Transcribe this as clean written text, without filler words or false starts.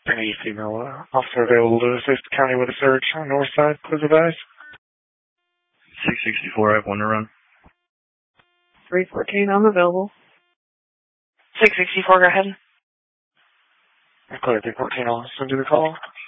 Any female officer available to assist the county with a search on north side, please advise. 664, I have one to run. 314, I'm available. 664, go ahead. Clear 314, I'll send you the call.